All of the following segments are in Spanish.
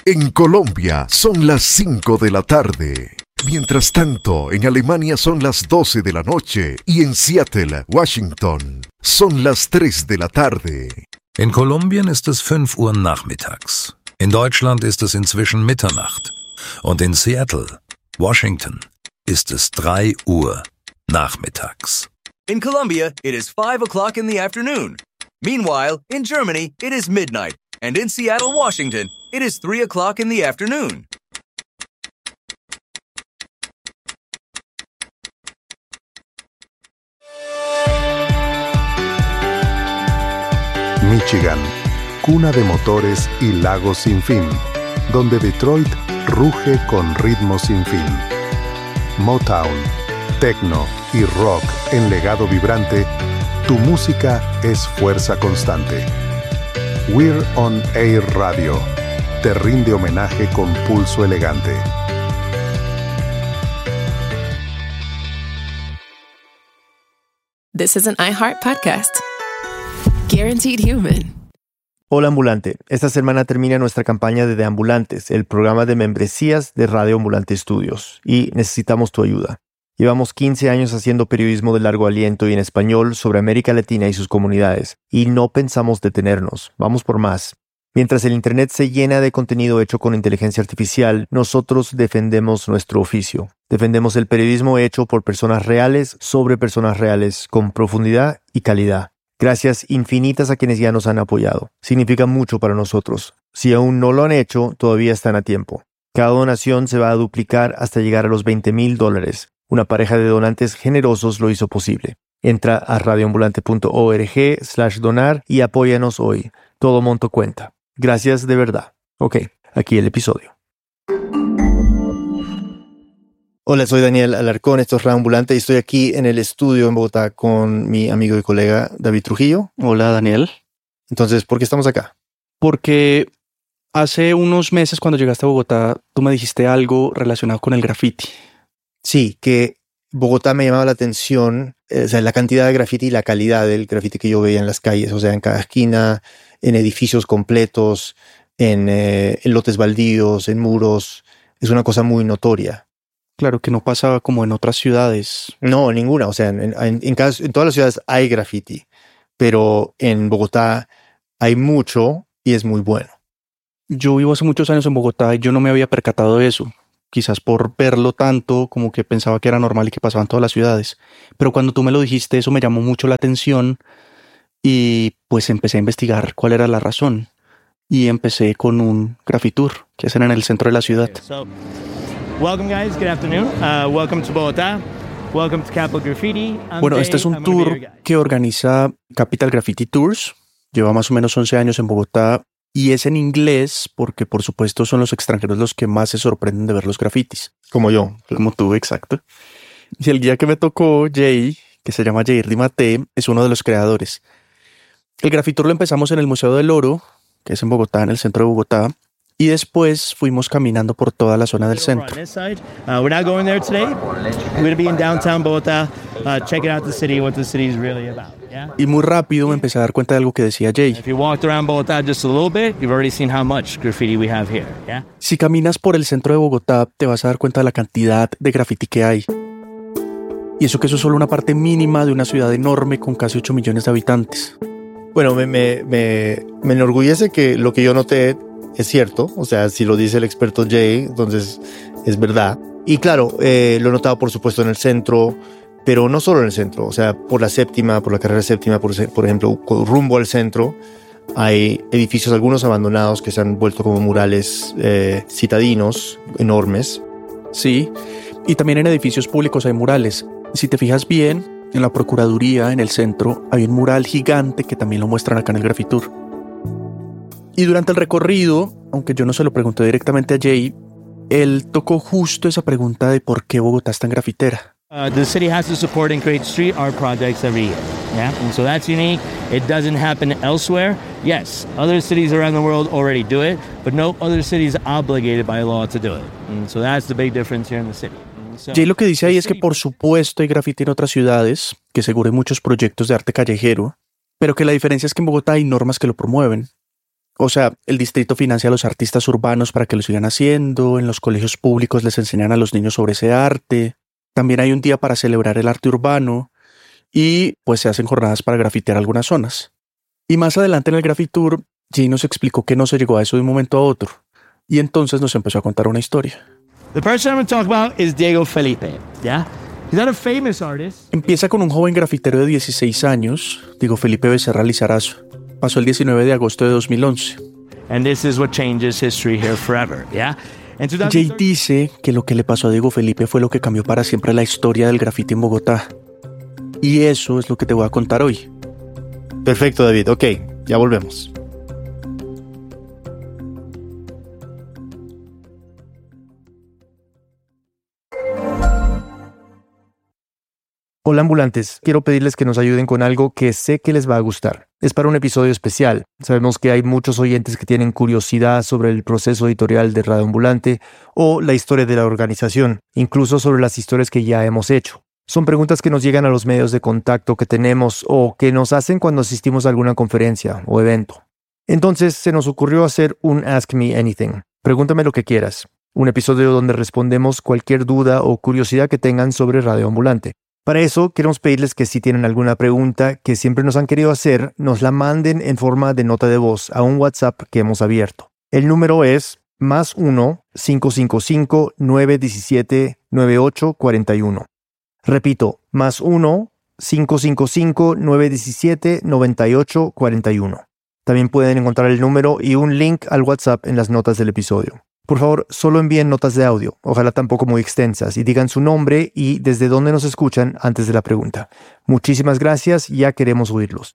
En Colombia son las 5 de la tarde. Mientras tanto, en Alemania son las 12 de la noche y en Seattle, Washington, son las 3 de la tarde. In Kolumbien ist es 5 Uhr nachmittags. In Deutschland ist es inzwischen Mitternacht. Und in Seattle, Washington, ist es 3 Uhr nachmittags. In Colombia, it is 5 o'clock in the afternoon. Meanwhile, in Germany, it is midnight. And in Seattle, Washington, it is 3 o'clock in the afternoon. Michigan, cuna de motores y lagos sin fin, donde Detroit ruge con ritmos sin fin. Motown, techno y rock en legado vibrante, tu música es fuerza constante. We're on Air Radio te rinde homenaje con pulso elegante. This is an iHeart podcast. Guaranteed Human. Hola Ambulante, esta semana termina nuestra campaña de Ambulantes, el programa de membresías de Radio Ambulante Studios, y necesitamos tu ayuda. Llevamos 15 años haciendo periodismo de largo aliento y en español sobre América Latina y sus comunidades, y no pensamos detenernos, vamos por más. Mientras el Internet se llena de contenido hecho con inteligencia artificial, nosotros defendemos nuestro oficio. Defendemos el periodismo hecho por personas reales sobre personas reales, con profundidad y calidad. Gracias infinitas a quienes ya nos han apoyado. Significa mucho para nosotros. Si aún no lo han hecho, todavía están a tiempo. Cada donación se va a duplicar hasta llegar a los $20,000. Una pareja de donantes generosos lo hizo posible. Entra a radioambulante.org/donar y apóyanos hoy. Todo monto cuenta. Gracias de verdad. Ok, aquí el episodio. Hola, soy Daniel Alarcón, esto es Radio Ambulante y estoy aquí en el estudio en Bogotá con mi amigo y colega David Trujillo. Hola, Daniel. Entonces, ¿por qué estamos acá? Porque hace unos meses cuando llegaste a Bogotá, tú me dijiste algo relacionado con el graffiti. Sí, que Bogotá me llamaba la atención, la cantidad de graffiti y la calidad del graffiti que yo veía en las calles, o sea, en cada esquina, en edificios completos, en lotes baldíos, en muros. Es una cosa muy notoria. Claro que no pasaba como en otras ciudades. No, ninguna. O sea, en todas las ciudades hay graffiti, pero en Bogotá hay mucho y es muy bueno. Yo vivo hace muchos años en Bogotá y yo no me había percatado de eso. Quizás por verlo tanto, como que pensaba que era normal y que pasaba en todas las ciudades. Pero cuando tú me lo dijiste, eso me llamó mucho la atención y pues empecé a investigar cuál era la razón. Y empecé con un graffitour que hacen en el centro de la ciudad. Welcome guys, good afternoon. Welcome to Bogotá. Welcome to Capital Graffiti. Bueno, este es un tour que organiza Capital Graffiti Tours. Lleva más o menos 11 años en Bogotá y es en inglés porque por supuesto son los extranjeros los que más se sorprenden de ver los grafitis. Como yo. Como tú, exacto. Y el guía que me tocó, Jay, que se llama Jair Dimate, es uno de los creadores. El graffitour lo empezamos en el Museo del Oro, que es en Bogotá, en el centro de Bogotá. Y después fuimos caminando por toda la zona del centro. We're not going there today. We're going to be in downtown Bogotá, checking out the city, what the city is really about. Yeah? Y muy rápido me empecé a dar cuenta de algo que decía Jay. If you walked around Bogotá just a little bit, you've already seen how much graffiti we have here. Yeah? Si caminas por el centro de Bogotá, te vas a dar cuenta de la cantidad de graffiti que hay. Y eso que eso es solo una parte mínima de una ciudad enorme con casi 8 millones de habitantes. Bueno, me enorgullece que lo que yo noté es cierto, o sea, si lo dice el experto Jay, entonces es verdad. Y claro, lo he notado por supuesto en el centro, pero no solo en el centro, o sea, por la séptima, por la carrera séptima, por ejemplo, rumbo al centro, hay edificios, algunos abandonados, que se han vuelto como murales citadinos enormes. Sí, y también en edificios públicos hay murales. Si te fijas bien, en la Procuraduría, en el centro, hay un mural gigante que también lo muestran acá en el Graffitour. Y durante el recorrido, aunque yo no se lo pregunté directamente a Jay, él tocó justo esa pregunta de por qué Bogotá es tan grafitera. The city has to support and create street art projects every year. Yeah? And so that's unique. It doesn't happen elsewhere. Yes, other cities around the world already do it, but no other city is obligated by law to do it. And so that's the big difference here in the city. Jay lo que dice ahí es que por supuesto hay graffiti en otras ciudades, que seguro hay muchos proyectos de arte callejero, pero que la diferencia es que en Bogotá hay normas que lo promueven. O sea, el distrito financia a los artistas urbanos para que lo sigan haciendo, en los colegios públicos les enseñan a los niños sobre ese arte, también hay un día para celebrar el arte urbano y pues se hacen jornadas para grafitear algunas zonas. Y más adelante en el Graffitour, Jay nos explicó que no se llegó a eso de un momento a otro y entonces nos empezó a contar una historia. The person I'm going to talk about is Diego Felipe, yeah? He's not a famous artist. Empieza con un joven grafitero de 16 años, Diego Felipe Becerra Lizarazo. Pasó el 19 de agosto de 2011. And this is what changes history here forever, yeah? Jay dice que lo que le pasó a Diego Felipe fue lo que cambió para siempre la historia del grafiti en Bogotá. Y eso es lo que te voy a contar hoy. Perfecto, David. Ok, ya volvemos. Hola ambulantes, quiero pedirles que nos ayuden con algo que sé que les va a gustar. Es para un episodio especial. Sabemos que hay muchos oyentes que tienen curiosidad sobre el proceso editorial de Radio Ambulante o la historia de la organización, incluso sobre las historias que ya hemos hecho. Son preguntas que nos llegan a los medios de contacto que tenemos o que nos hacen cuando asistimos a alguna conferencia o evento. Entonces se nos ocurrió hacer un Ask Me Anything. Pregúntame lo que quieras. Un episodio donde respondemos cualquier duda o curiosidad que tengan sobre Radio Ambulante. Para eso, queremos pedirles que si tienen alguna pregunta que siempre nos han querido hacer, nos la manden en forma de nota de voz a un WhatsApp que hemos abierto. El número es +1 555 917 9841. Repito, +1 555 917 9841. También pueden encontrar el número y un link al WhatsApp en las notas del episodio. Por favor, solo envíen notas de audio, ojalá tampoco muy extensas, y digan su nombre y desde dónde nos escuchan antes de la pregunta. Muchísimas gracias, ya queremos oírlos.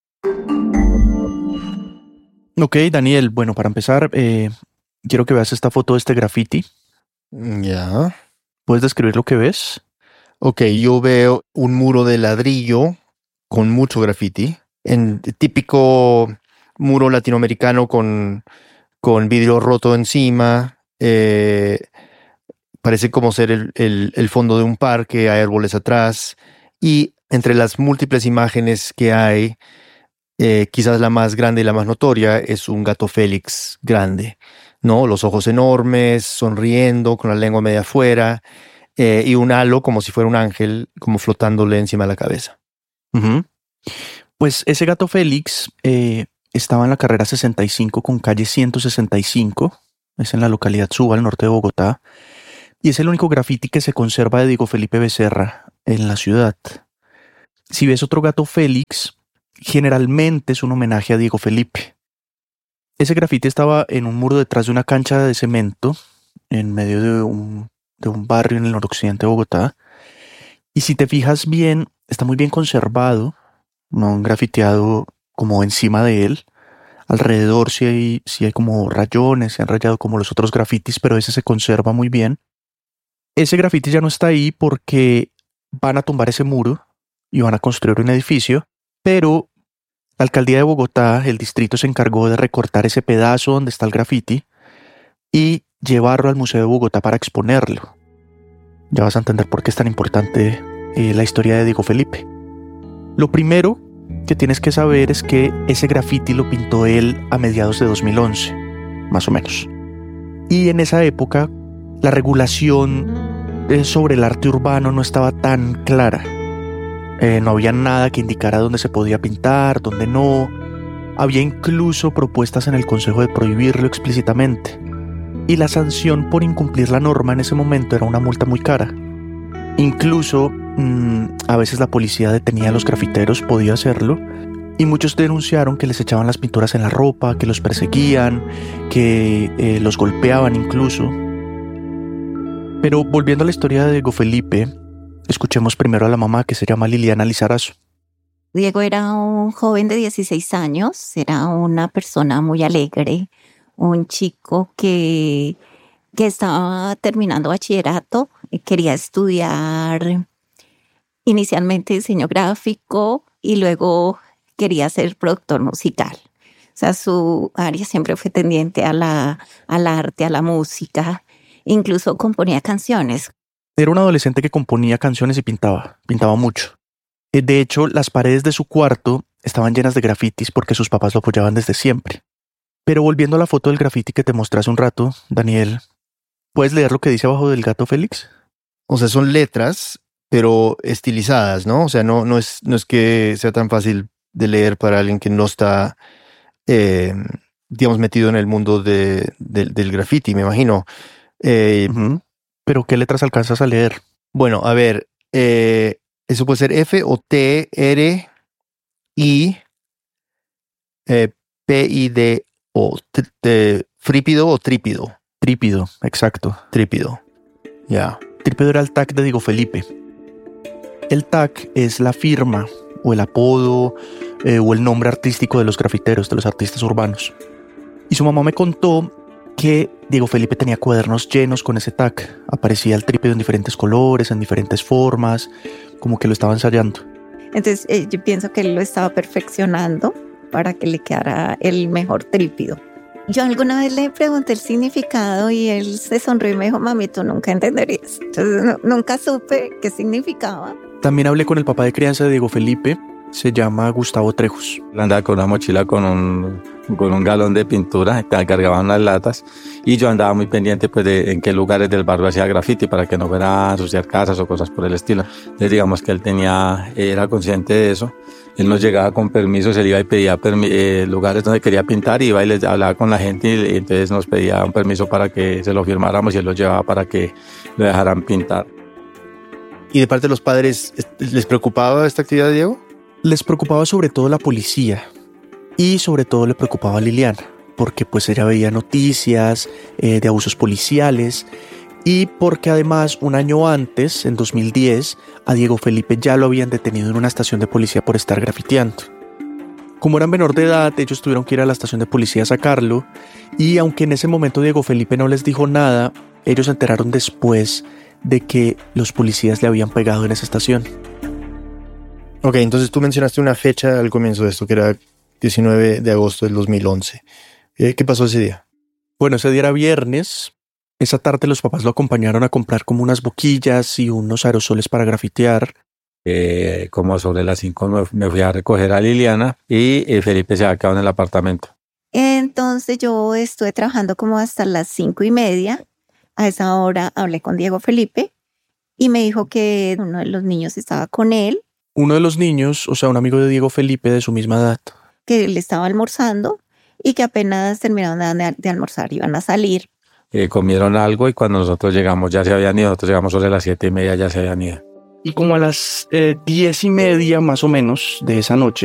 Ok, Daniel, bueno, para empezar, quiero que veas esta foto de este graffiti. Ya. ¿Puedes describir lo que ves? Ok, yo veo un muro de ladrillo con mucho graffiti, en típico muro latinoamericano con vidrio roto encima. Parece como ser el fondo de un parque, hay árboles atrás. Y entre las múltiples imágenes que hay, quizás la más grande y la más notoria es un gato Félix grande, ¿no? Los ojos enormes, sonriendo, con la lengua media afuera, y un halo como si fuera un ángel, como flotándole encima de la cabeza. Uh-huh. Pues ese gato Félix estaba en la carrera 65 con calle 165, es en la localidad Suba, al norte de Bogotá, y es el único grafiti que se conserva de Diego Felipe Becerra en la ciudad. Si ves otro gato Félix, generalmente es un homenaje a Diego Felipe. Ese grafiti estaba en un muro detrás de una cancha de cemento, en medio de un barrio en el noroccidente de Bogotá, y si te fijas bien, está muy bien conservado, no han grafiteado como encima de él. Alrededor sí hay como rayones, se han rayado como los otros grafitis, pero ese se conserva muy bien. Ese grafiti ya no está ahí porque van a tumbar ese muro y van a construir un edificio, pero la alcaldía de Bogotá, el distrito, se encargó de recortar ese pedazo donde está el grafiti y llevarlo al Museo de Bogotá para exponerlo. Ya vas a entender por qué es tan importante la historia de Diego Felipe. Lo primero que tienes que saber es que ese grafiti lo pintó él a mediados de 2011, más o menos. Y en esa época, la regulación sobre el arte urbano no estaba tan clara. No había nada que indicara dónde se podía pintar, dónde no. Había incluso propuestas en el Consejo de prohibirlo explícitamente. Y la sanción por incumplir la norma en ese momento era una multa muy cara. Incluso a veces la policía detenía a los grafiteros, podía hacerlo, y muchos denunciaron que les echaban las pinturas en la ropa, que los perseguían, que los golpeaban incluso. Pero volviendo a la historia de Diego Felipe, escuchemos primero a la mamá, que se llama Liliana Lizarazo. Diego era un joven de 16 años, era una persona muy alegre, un chico que estaba terminando bachillerato y quería estudiar inicialmente diseño gráfico y luego quería ser productor musical. O sea, su área siempre fue tendiente al arte, a la música, incluso componía canciones. Era un adolescente que componía canciones y pintaba mucho. De hecho, las paredes de su cuarto estaban llenas de grafitis porque sus papás lo apoyaban desde siempre. Pero volviendo a la foto del graffiti que te mostré hace un rato, Daniel, ¿puedes leer lo que dice abajo del gato Félix? O sea, son letras, pero estilizadas, ¿no? O sea, no es que sea tan fácil de leer para alguien que no está, digamos, metido en el mundo del graffiti, me imagino. ¿Pero qué letras alcanzas a leer? Bueno, a ver, eso puede ser F o T, R, I, P, I, D, O. ¿Frípido o trípido? Trípido, exacto. Trípido, ya. Trípido era el tag de Diego Felipe. El tag es la firma o el apodo o el nombre artístico de los grafiteros, de los artistas urbanos. Y su mamá me contó que Diego Felipe tenía cuadernos llenos con ese tag. Aparecía el trípido en diferentes colores, en diferentes formas, como que lo estaba ensayando. Entonces yo pienso que él lo estaba perfeccionando para que le quedara el mejor trípido. Yo alguna vez le pregunté el significado y él se sonrió y me dijo, mami, tú nunca entenderías. Entonces nunca supe qué significaba. También hablé con el papá de crianza de Diego Felipe, se llama Gustavo Trejos. Él andaba con una mochila con un galón de pintura, cargaba unas latas y yo andaba muy pendiente pues de en qué lugares del barrio hacía graffiti para que no fuera a ensuciar casas o cosas por el estilo. Entonces digamos que él era consciente de eso. Él nos llegaba con permisos, él iba y pedía lugares donde quería pintar, iba y les hablaba con la gente y entonces nos pedía un permiso para que se lo firmáramos y él lo llevaba para que lo dejaran pintar. ¿Y de parte de los padres les preocupaba esta actividad de Diego? Les preocupaba sobre todo la policía y sobre todo le preocupaba a Liliana, porque pues ella veía noticias de abusos policiales y porque además un año antes, en 2010, a Diego Felipe ya lo habían detenido en una estación de policía por estar grafiteando. Como era menor de edad, ellos tuvieron que ir a la estación de policía a sacarlo y aunque en ese momento Diego Felipe no les dijo nada, ellos se enteraron después de que los policías le habían pegado en esa estación. Ok, entonces tú mencionaste una fecha al comienzo de esto, que era 19 de agosto del 2011. ¿Qué pasó ese día? Bueno, ese día era viernes. Esa tarde los papás lo acompañaron a comprar como unas boquillas y unos aerosoles para grafitear. Como sobre las 5 me fui a recoger a Liliana y Felipe se había quedado en el apartamento. Entonces yo estuve trabajando como hasta las 5:30. A esa hora hablé con Diego Felipe y me dijo que uno de los niños estaba con él. Uno de los niños, o sea, un amigo de Diego Felipe de su misma edad. Que él estaba almorzando y que apenas terminaron de almorzar iban a salir. Comieron algo y cuando nosotros llegamos ya se habían ido. Nosotros llegamos sobre las 7:30, ya se habían ido. Y como a las 10:30 más o menos de esa noche,